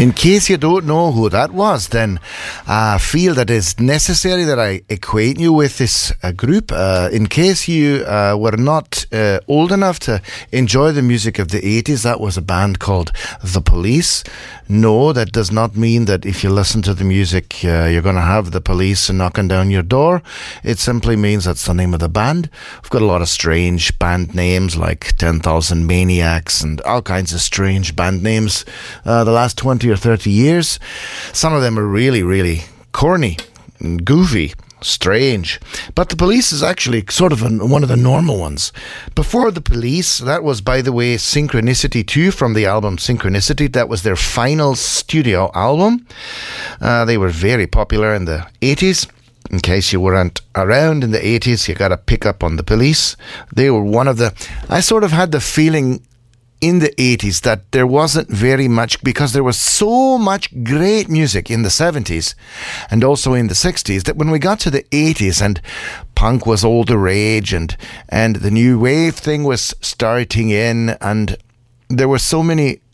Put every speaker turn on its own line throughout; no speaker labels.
In case you don't know who that was, then I feel that it's necessary that I acquaint you with this group. In case you were not old enough to enjoy the music of the 80s, that was a band called The Police. No, that does not mean that if you listen to the music, you're going to have the police knocking down your door. It simply means that's the name of the band. We've got a lot of strange band names like 10,000 Maniacs and all kinds of strange band names the last 20 or 30 years. Some of them are really, really corny and goofy, strange. But The Police is actually sort of one of the normal ones. Before The Police, that was, by the way, Synchronicity 2 from the album Synchronicity. That was their final studio album. They were very popular in the 80s. In case you weren't around in the 80s, you got to pick up on The Police. They were one of the... I sort of had the feeling in the 80s that there wasn't very much, because there was so much great music in the 70s and also in the 60s, that when we got to the 80s and punk was all the rage and the new wave thing was starting in, and there were so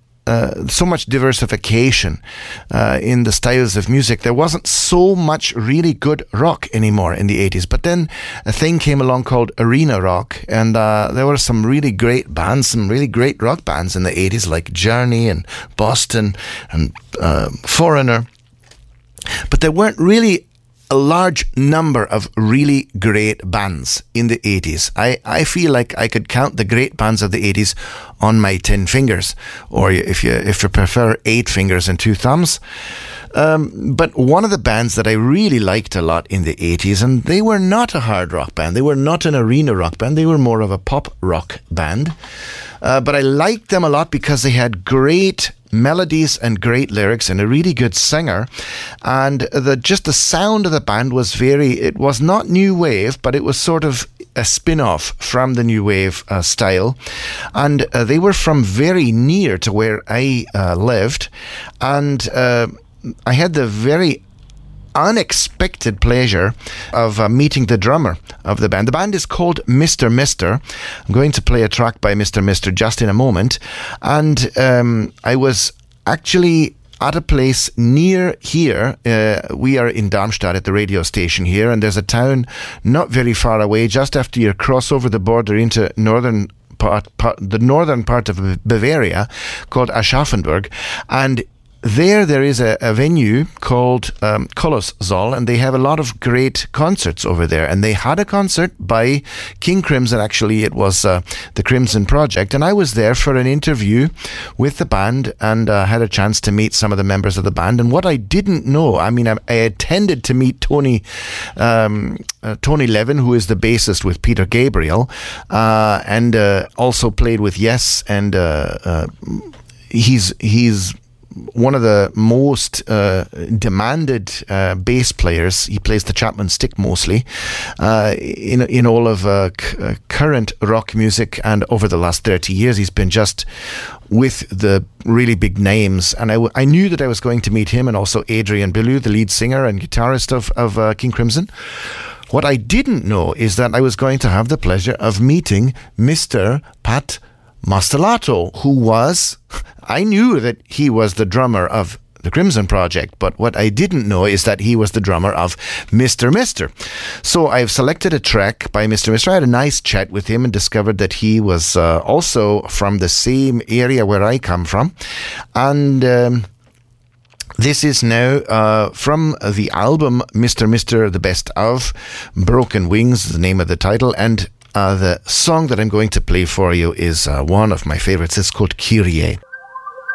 much diversification in the styles of music. There wasn't so much really good rock anymore in the 80s. But then a thing came along called arena rock, and there were some really great bands, some really great rock bands in the 80s, like Journey and Boston and Foreigner. But there weren't really a large number of really great bands in the 80s. I feel like I could count the great bands of the 80s on my 10 fingers, or if you prefer, 8 fingers and 2 thumbs. But one of the bands that I really liked a lot in the 80s, and they were not a hard rock band, they were not an arena rock band, they were more of a pop rock band. But I liked them a lot because they had great melodies and great lyrics and a really good singer, and the sound of the band was it was not new wave, but it was sort of a spin-off from the new wave style, and they were from very near to where I lived, and I had the very unexpected pleasure of meeting the drummer of the band. The band is called Mr. Mister. I'm going to play a track by Mr. Mister just in a moment. And I was actually at a place near here. We are in Darmstadt at the radio station here, and there's a town not very far away, just after you cross over the border into the northern part of Bavaria, called Aschaffenburg. And there is a venue called Kolossal, and they have a lot of great concerts over there. And they had a concert by King Crimson. Actually, it was the Crimson Project. And I was there for an interview with the band and had a chance to meet some of the members of the band. And what I didn't know, I attended to meet Tony Levin, who is the bassist with Peter Gabriel, and also played with Yes. And he's one of the most demanded bass players. He plays the Chapman stick mostly in all of current rock music, and over the last 30 years he's been just with the really big names. And I knew that I was going to meet him, and also Adrian Belew, the lead singer and guitarist of King Crimson. What I didn't know is that I was going to have the pleasure of meeting Mr. Pat Mastelotto, I knew that he was the drummer of the Crimson Project, but what I didn't know is that he was the drummer of Mr. Mister. So I've selected a track by Mr. Mister. I had a nice chat with him and discovered that he was also from the same area where I come from. And this is now from the album Mr. Mister, The Best Of. Broken Wings, the name of the title, and the song that I'm going to play for you is one of my favorites. It's called Kyrie.